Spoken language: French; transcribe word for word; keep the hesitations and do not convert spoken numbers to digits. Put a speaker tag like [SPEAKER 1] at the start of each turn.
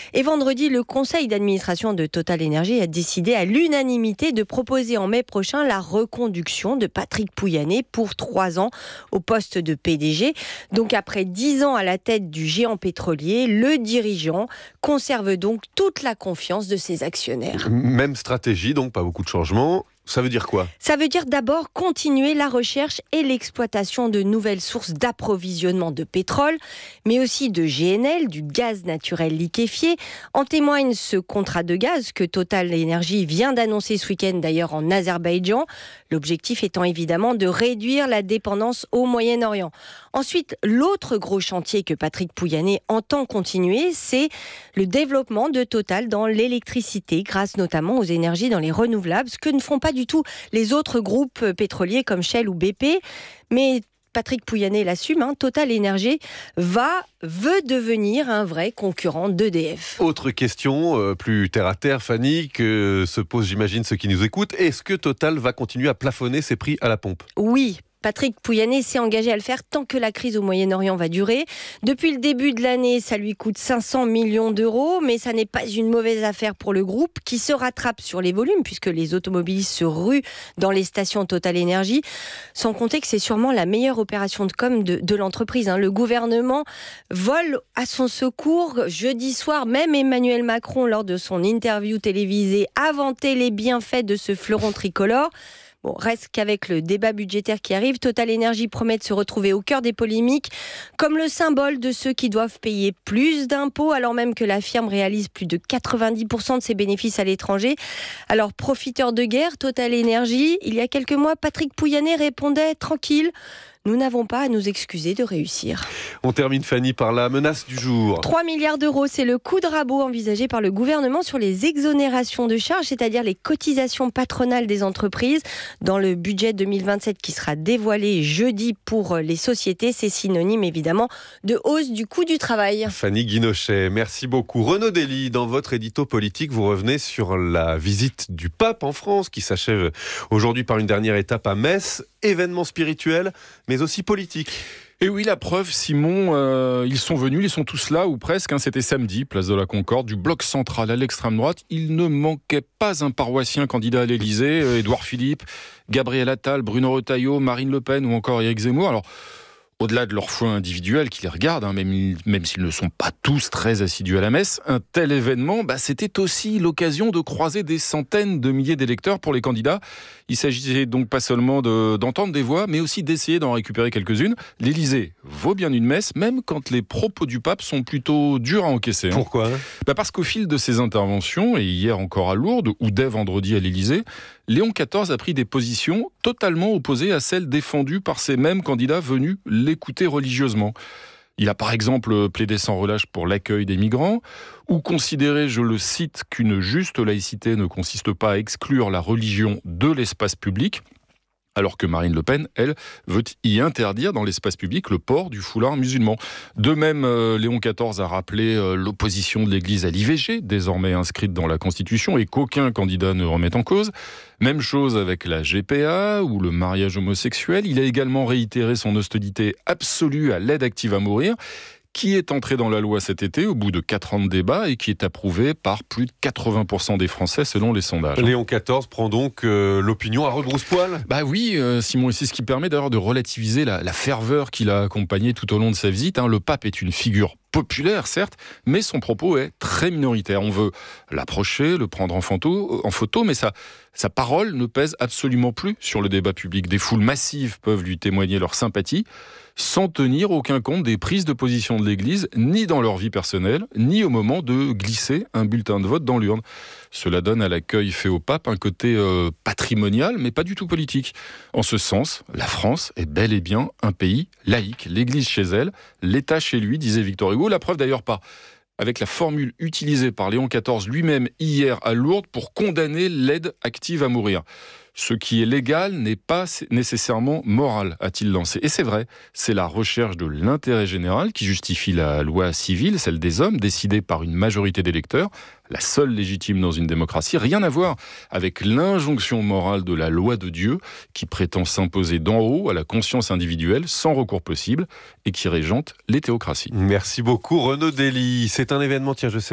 [SPEAKER 1] Et vendredi, le conseil d'administration de Total Energy a décidé à l'unanimité de proposer en mai prochain la reconduction de Patrick Pouyanné pour trois ans au poste de P D G. Donc après dix ans à la tête du géant pétrolier, le dirigeant conserve donc toute la confiance de ses actionnaires.
[SPEAKER 2] Même stratégie, donc pas beaucoup de changements. Ça veut dire quoi ?
[SPEAKER 1] Ça veut dire d'abord continuer la recherche et l'exploitation de nouvelles sources d'approvisionnement de pétrole, mais aussi de G N L, du gaz naturel liquéfié. En témoigne ce contrat de gaz que Total Energy vient d'annoncer ce week-end d'ailleurs en Azerbaïdjan. L'objectif étant évidemment de réduire la dépendance au Moyen-Orient. Ensuite, l'autre gros chantier que Patrick Pouyanné entend continuer, c'est le développement de Total dans l'électricité, grâce notamment aux énergies dans les renouvelables, ce que ne font pas du tout les autres groupes pétroliers comme Shell ou B P. Mais Patrick Pouyanné l'assume, hein, Total Energy va, veut devenir un vrai concurrent d'E D F.
[SPEAKER 2] Autre question, euh, plus terre à terre, Fanny, que se posent, j'imagine, ceux qui nous écoutent. Est-ce que Total va continuer à plafonner ses prix à la pompe ?
[SPEAKER 1] Oui. Patrick Pouyanné s'est engagé à le faire tant que la crise au Moyen-Orient va durer. Depuis le début de l'année, ça lui coûte cinq cents millions d'euros, mais ça n'est pas une mauvaise affaire pour le groupe qui se rattrape sur les volumes puisque les automobilistes se ruent dans les stations Total Energy. Sans compter que c'est sûrement la meilleure opération de com de, de l'entreprise. Hein. Le gouvernement vole à son secours. Jeudi soir, même Emmanuel Macron, lors de son interview télévisée, a vanté les bienfaits de ce fleuron tricolore. Bon, reste qu'avec le débat budgétaire qui arrive, Total Energy promet de se retrouver au cœur des polémiques, comme le symbole de ceux qui doivent payer plus d'impôts, alors même que la firme réalise plus de quatre-vingt-dix pour cent de ses bénéfices à l'étranger. Alors, profiteur de guerre, Total Energy, il y a quelques mois, Patrick Pouyanné répondait tranquille. Nous n'avons pas à nous excuser de réussir.
[SPEAKER 2] On termine, Fanny, par la menace du jour.
[SPEAKER 1] trois milliards d'euros, c'est le coup de rabot envisagé par le gouvernement sur les exonérations de charges, c'est-à-dire les cotisations patronales des entreprises. Dans le budget deux mille vingt-sept qui sera dévoilé jeudi pour les sociétés, c'est synonyme évidemment de hausse du coût du travail.
[SPEAKER 2] Fanny Guinochet, merci beaucoup. Renaud Dely, dans votre édito politique, vous revenez sur la visite du pape en France qui s'achève aujourd'hui par une dernière étape à Metz. Événement spirituel, mais aussi politique.
[SPEAKER 3] Et oui, la preuve, Simon, euh, ils sont venus, ils sont tous là, ou presque. Hein, c'était samedi, place de la Concorde, du bloc central à l'extrême droite. Il ne manquait pas un paroissien candidat à l'Élysée, euh, Édouard Philippe, Gabriel Attal, Bruno Retailleau, Marine Le Pen ou encore Éric Zemmour. Alors, au-delà de leur foi individuelle qui les regarde, hein, même, même s'ils ne sont pas tous très assidus à la messe, un tel événement, bah, c'était aussi l'occasion de croiser des centaines de milliers d'électeurs pour les candidats. Il s'agissait donc pas seulement de, d'entendre des voix, mais aussi d'essayer d'en récupérer quelques-unes. L'Élysée vaut bien une messe, même quand les propos du pape sont plutôt durs à encaisser. Hein.
[SPEAKER 2] Pourquoi ?
[SPEAKER 3] bah Parce qu'au fil de ses interventions, et hier encore à Lourdes, ou dès vendredi à l'Élysée, Léon quatorze a pris des positions totalement opposées à celles défendues par ces mêmes candidats venus l'écouter religieusement. Il a par exemple plaidé sans relâche pour l'accueil des migrants, ou considéré, je le cite, qu'une juste laïcité ne consiste pas à exclure la religion de l'espace public, alors que Marine Le Pen, elle, veut y interdire dans l'espace public le port du foulard musulman. De même, euh, Léon quatorze a rappelé euh, l'opposition de l'Église à l'I V G, désormais inscrite dans la Constitution, et qu'aucun candidat ne remet en cause. Même chose avec la G P A ou le mariage homosexuel. Il a également réitéré son hostilité absolue à l'aide active à mourir, qui est entrée dans la loi cet été, au bout de quatre ans de débat, et qui est approuvée par plus de quatre-vingts pour cent des Français, selon les sondages.
[SPEAKER 2] Léon quatorze prend donc euh, l'opinion à rebrousse-poil ?
[SPEAKER 3] Bah oui, euh, Simon, et c'est ce qui permet d'ailleurs de relativiser la, la ferveur qu'il a accompagnée tout au long de sa visite. Hein. Le pape est une figure populaire, certes, mais son propos est très minoritaire. On veut l'approcher, le prendre en photo, en photo mais sa, sa parole ne pèse absolument plus sur le débat public. Des foules massives peuvent lui témoigner leur sympathie, sans tenir aucun compte des prises de position de l'Église, ni dans leur vie personnelle, ni au moment de glisser un bulletin de vote dans l'urne. Cela donne à l'accueil fait au pape un côté euh, patrimonial, mais pas du tout politique. En ce sens, la France est bel et bien un pays laïque. L'Église chez elle, l'État chez lui, disait Victor Hugo. La preuve d'ailleurs pas avec la formule utilisée par Léon quatorze lui-même hier à Lourdes pour condamner l'aide active à mourir. Ce qui est légal n'est pas nécessairement moral, a-t-il lancé. Et c'est vrai, c'est la recherche de l'intérêt général qui justifie la loi civile, celle des hommes, décidée par une majorité d'électeurs, la seule légitime dans une démocratie. Rien à voir avec l'injonction morale de la loi de Dieu qui prétend s'imposer d'en haut à la conscience individuelle sans recours possible et qui régente les théocraties.
[SPEAKER 2] Merci beaucoup Renaud Dely. C'est un événement, tiens je sais